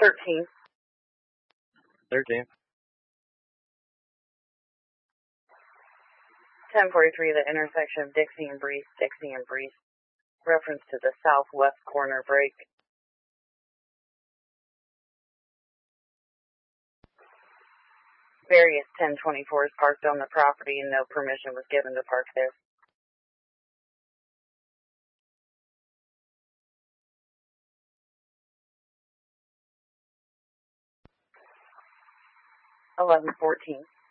13. 13. 1043, the intersection of Dixie and Breeze. Reference to the southwest corner break. Various 1024s parked on the property and no permission was given to park there. 1114.